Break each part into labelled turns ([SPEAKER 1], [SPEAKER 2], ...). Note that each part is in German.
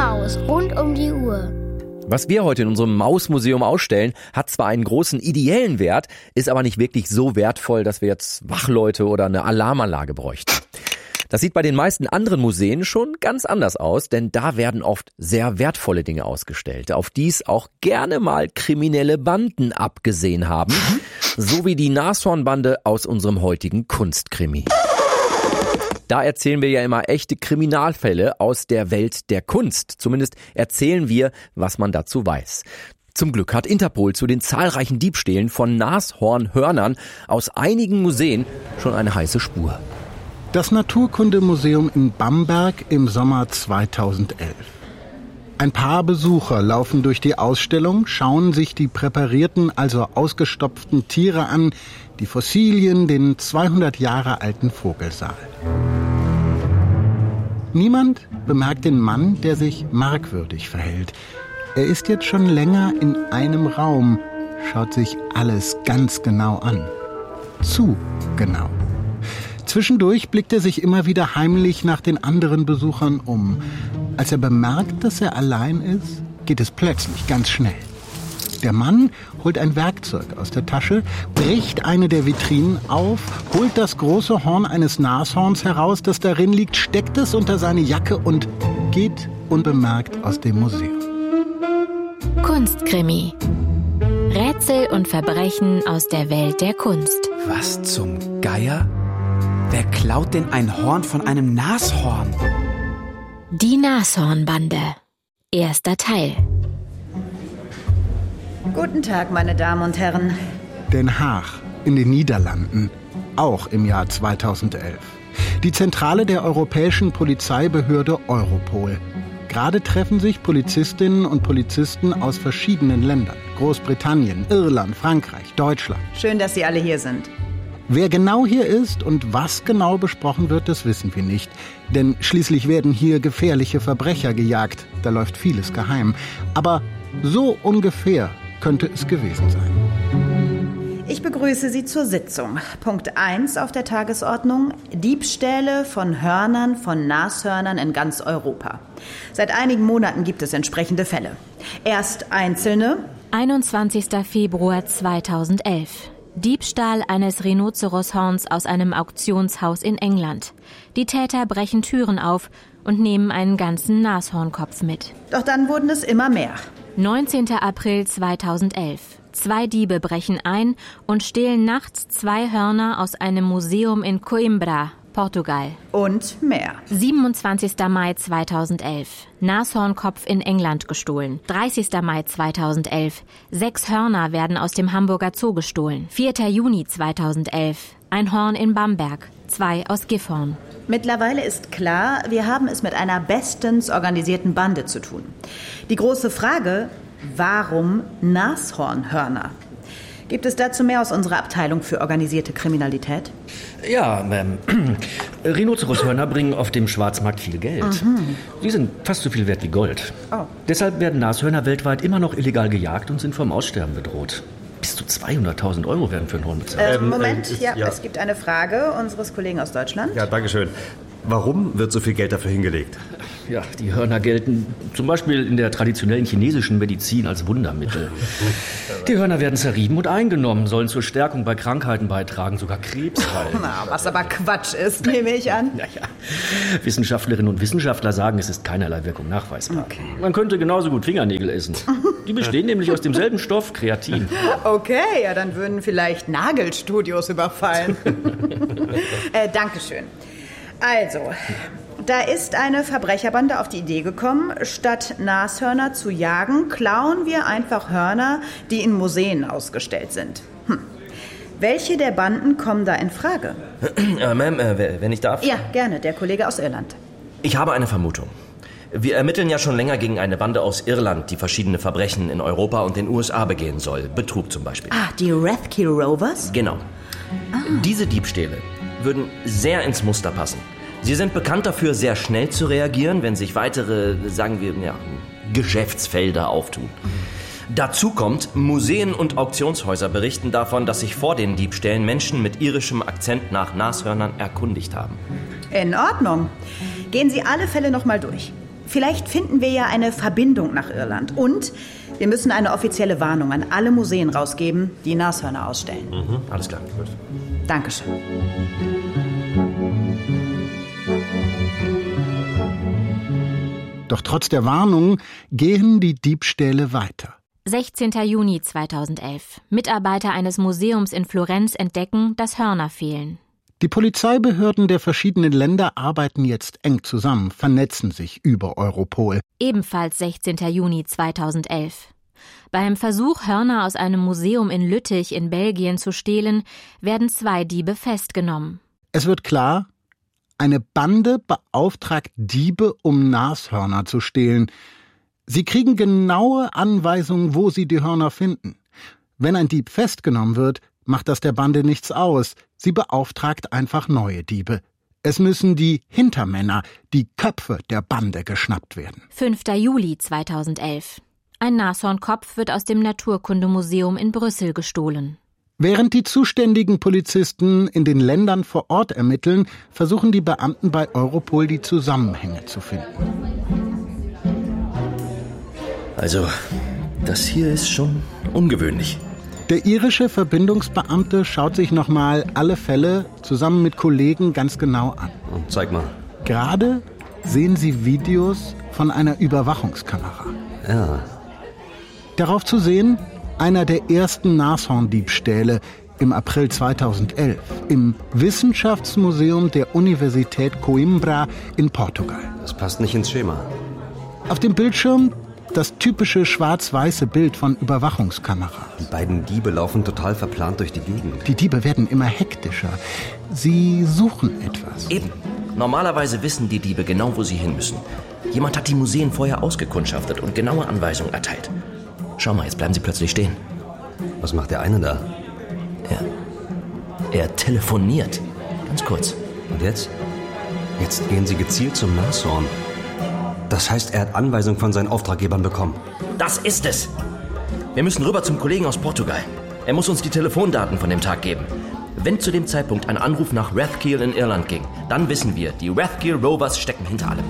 [SPEAKER 1] Maus rund um die Uhr.
[SPEAKER 2] Was wir heute in unserem Mausmuseum ausstellen, hat zwar einen großen ideellen Wert, ist aber nicht wirklich so wertvoll, dass wir jetzt Wachleute oder eine Alarmanlage bräuchten. Das sieht bei den meisten anderen Museen schon ganz anders aus, denn da werden oft sehr wertvolle Dinge ausgestellt, auf die es auch gerne mal kriminelle Banden abgesehen haben, so wie die Nashornbande aus unserem heutigen Kunstkrimi. Da erzählen wir ja immer echte Kriminalfälle aus der Welt der Kunst. Zumindest erzählen wir, was man dazu weiß. Zum Glück hat Interpol zu den zahlreichen Diebstählen von Nashornhörnern aus einigen Museen schon eine heiße Spur.
[SPEAKER 3] Das Naturkundemuseum in Bamberg im Sommer 2011. Ein paar Besucher laufen durch die Ausstellung, schauen sich die präparierten, also ausgestopften Tiere an, die Fossilien, den 200 Jahre alten Vogelsaal. Niemand bemerkt den Mann, der sich merkwürdig verhält. Er ist jetzt schon länger in einem Raum, schaut sich alles ganz genau an. Zu genau. Zwischendurch blickt er sich immer wieder heimlich nach den anderen Besuchern um. Als er bemerkt, dass er allein ist, geht es plötzlich ganz schnell. Der Mann holt ein Werkzeug aus der Tasche, bricht eine der Vitrinen auf, holt das große Horn eines Nashorns heraus, das darin liegt, steckt es unter seine Jacke und geht unbemerkt aus dem Museum.
[SPEAKER 4] Kunstkrimi. Rätsel und Verbrechen aus der Welt der Kunst.
[SPEAKER 5] Was zum Geier? Wer klaut denn ein Horn von einem Nashorn?
[SPEAKER 4] Die Nashornbande. Erster Teil.
[SPEAKER 6] Guten Tag, meine Damen und Herren.
[SPEAKER 3] Den Haag in den Niederlanden, auch im Jahr 2011. Die Zentrale der europäischen Polizeibehörde Europol. Gerade treffen sich Polizistinnen und Polizisten aus verschiedenen Ländern. Großbritannien, Irland, Frankreich, Deutschland.
[SPEAKER 6] Schön, dass Sie alle hier sind.
[SPEAKER 3] Wer genau hier ist und was genau besprochen wird, das wissen wir nicht. Denn schließlich werden hier gefährliche Verbrecher gejagt. Da läuft vieles geheim. Aber so ungefähr könnte es gewesen sein.
[SPEAKER 6] Ich begrüße Sie zur Sitzung. Punkt 1 auf der Tagesordnung: Diebstähle von Hörnern von Nashörnern in ganz Europa. Seit einigen Monaten gibt es entsprechende Fälle. Erst einzelne.
[SPEAKER 4] 21. Februar 2011. Diebstahl eines Rhinozeroshorns aus einem Auktionshaus in England. Die Täter brechen Türen auf und nehmen einen ganzen Nashornkopf mit.
[SPEAKER 6] Doch dann wurden es immer mehr.
[SPEAKER 4] 19. April 2011. 2 Diebe brechen ein und stehlen nachts 2 Hörner aus einem Museum in Coimbra, Portugal.
[SPEAKER 6] Und mehr.
[SPEAKER 4] 27. Mai 2011. Nashornkopf in England gestohlen. 30. Mai 2011. 6 Hörner werden aus dem Hamburger Zoo gestohlen. 4. Juni 2011. Ein Horn in Bamberg. 2 aus Gifhorn.
[SPEAKER 6] Mittlerweile ist klar, wir haben es mit einer bestens organisierten Bande zu tun. Die große Frage: Warum Nashornhörner? Gibt es dazu mehr aus unserer Abteilung für organisierte Kriminalität?
[SPEAKER 7] Ja, Rhinozeroshörner bringen auf dem Schwarzmarkt viel Geld. Die sind fast so viel wert wie Gold.
[SPEAKER 6] Oh.
[SPEAKER 7] Deshalb werden Nashörner weltweit immer noch illegal gejagt und sind vom Aussterben bedroht. Bis zu 200.000 Euro werden für einen Horn bezahlt.
[SPEAKER 6] Moment, es gibt eine Frage unseres Kollegen aus Deutschland.
[SPEAKER 8] Ja, danke schön. Warum wird so viel Geld dafür hingelegt?
[SPEAKER 7] Ja, die Hörner gelten zum Beispiel in der traditionellen chinesischen Medizin als Wundermittel. Die Hörner werden zerrieben und eingenommen, sollen zur Stärkung bei Krankheiten beitragen, sogar Krebs heilen.
[SPEAKER 6] Na, was aber Quatsch ist, nehme ich an.
[SPEAKER 7] Naja, Wissenschaftlerinnen und Wissenschaftler sagen, es ist keinerlei Wirkung nachweisbar.
[SPEAKER 6] Okay.
[SPEAKER 7] Man könnte genauso gut Fingernägel essen. Die bestehen nämlich aus demselben Stoff, Kreatin.
[SPEAKER 6] Okay, ja, dann würden vielleicht Nagelstudios überfallen. Dankeschön. Also, da ist eine Verbrecherbande auf die Idee gekommen, statt Nashörner zu jagen, klauen wir einfach Hörner, die in Museen ausgestellt sind. Welche der Banden kommen da in Frage?
[SPEAKER 9] Ma'am, wenn ich darf?
[SPEAKER 6] Ja, gerne, der Kollege aus Irland.
[SPEAKER 9] Ich habe eine Vermutung. Wir ermitteln ja schon länger gegen eine Bande aus Irland, die verschiedene Verbrechen in Europa und den USA begehen soll. Betrug zum Beispiel.
[SPEAKER 6] Ah, die Rathke Rovers?
[SPEAKER 9] Genau. Diese Diebstähle würden sehr ins Muster passen. Sie sind bekannt dafür, sehr schnell zu reagieren, wenn sich weitere, sagen wir, Geschäftsfelder auftun. Dazu kommt, Museen und Auktionshäuser berichten davon, dass sich vor den Diebstählen Menschen mit irischem Akzent nach Nashörnern erkundigt haben.
[SPEAKER 6] In Ordnung. Gehen Sie alle Fälle noch mal durch. Vielleicht finden wir ja eine Verbindung nach Irland. Und wir müssen eine offizielle Warnung an alle Museen rausgeben, die Nashörner ausstellen.
[SPEAKER 9] Alles klar. Gut.
[SPEAKER 6] Dankeschön.
[SPEAKER 3] Doch trotz der Warnung gehen die Diebstähle weiter.
[SPEAKER 4] 16. Juni 2011. Mitarbeiter eines Museums in Florenz entdecken, dass Hörner fehlen.
[SPEAKER 3] Die Polizeibehörden der verschiedenen Länder arbeiten jetzt eng zusammen, vernetzen sich über Europol.
[SPEAKER 4] Ebenfalls 16. Juni 2011. Beim Versuch, Hörner aus einem Museum in Lüttich in Belgien zu stehlen, werden 2 Diebe festgenommen.
[SPEAKER 3] Es wird klar, eine Bande beauftragt Diebe, um Nashörner zu stehlen. Sie kriegen genaue Anweisungen, wo sie die Hörner finden. Wenn ein Dieb festgenommen wird, macht das der Bande nichts aus. Sie beauftragt einfach neue Diebe. Es müssen die Hintermänner, die Köpfe der Bande geschnappt werden.
[SPEAKER 4] 5. Juli 2011. Ein Nashornkopf wird aus dem Naturkundemuseum in Brüssel gestohlen.
[SPEAKER 3] Während die zuständigen Polizisten in den Ländern vor Ort ermitteln, versuchen die Beamten bei Europol die Zusammenhänge zu finden.
[SPEAKER 9] Also, das hier ist schon ungewöhnlich.
[SPEAKER 3] Der irische Verbindungsbeamte schaut sich nochmal alle Fälle zusammen mit Kollegen ganz genau an.
[SPEAKER 8] Zeig mal.
[SPEAKER 3] Gerade sehen sie Videos von einer Überwachungskamera.
[SPEAKER 8] Ja.
[SPEAKER 3] Darauf zu sehen, einer der ersten Nashorndiebstähle im April 2011 im Wissenschaftsmuseum der Universität Coimbra in Portugal.
[SPEAKER 8] Das passt nicht ins Schema.
[SPEAKER 3] Auf dem Bildschirm das typische schwarz-weiße Bild von Überwachungskamera.
[SPEAKER 8] Die beiden Diebe laufen total verplant durch die Gegend.
[SPEAKER 3] Die Diebe werden immer hektischer. Sie suchen etwas.
[SPEAKER 9] Eben. Normalerweise wissen die Diebe genau, wo sie hin müssen. Jemand hat die Museen vorher ausgekundschaftet und genaue Anweisungen erteilt. Schau mal, jetzt bleiben sie plötzlich stehen.
[SPEAKER 8] Was macht der eine da?
[SPEAKER 9] Er telefoniert. Ganz kurz.
[SPEAKER 8] Und jetzt? Jetzt gehen sie gezielt zum Nashorn. Das heißt, er hat Anweisungen von seinen Auftraggebern bekommen.
[SPEAKER 9] Das ist es. Wir müssen rüber zum Kollegen aus Portugal. Er muss uns die Telefondaten von dem Tag geben. Wenn zu dem Zeitpunkt ein Anruf nach Rathkeale in Irland ging, dann wissen wir, die Rathkeale Rovers stecken hinter allem.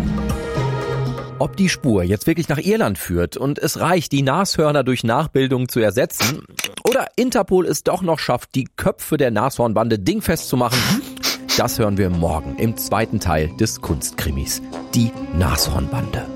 [SPEAKER 2] Ob die Spur jetzt wirklich nach Irland führt und es reicht, die Nashörner durch Nachbildung zu ersetzen, oder Interpol es doch noch schafft, die Köpfe der Nashornbande dingfest zu machen, das hören wir morgen im 2. Teil des Kunstkrimis. Die Nashornbande.